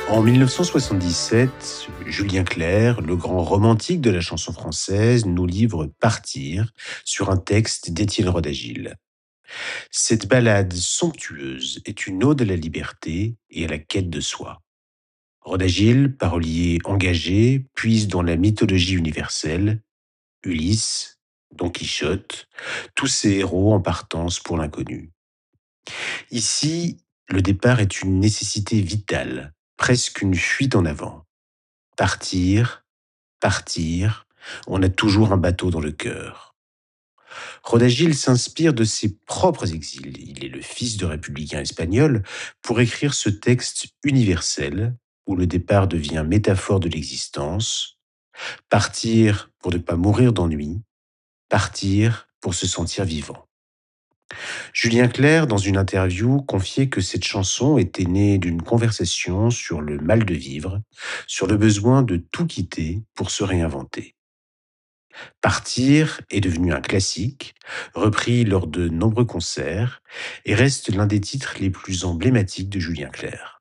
En 1977, Julien Clerc, le grand romantique de la chanson française, nous livre Partir sur un texte d'Étienne Rodagil. Cette ballade somptueuse est une ode à la liberté et à la quête de soi. Rodagil, parolier engagé, puise dans la mythologie universelle, Ulysse, Don Quichotte, tous ces héros en partance pour l'inconnu. Ici, le départ est une nécessité vitale, presque une fuite en avant. Partir, partir, on a toujours un bateau dans le cœur. Rodagil s'inspire de ses propres exils. Il est le fils de républicains espagnols pour écrire ce texte universel où le départ devient métaphore de l'existence. Partir pour ne pas mourir d'ennui, partir pour se sentir vivant. Julien Clerc, dans une interview, confiait que cette chanson était née d'une conversation sur le mal de vivre, sur le besoin de tout quitter pour se réinventer. Partir est devenu un classique, repris lors de nombreux concerts, et reste l'un des titres les plus emblématiques de Julien Clerc.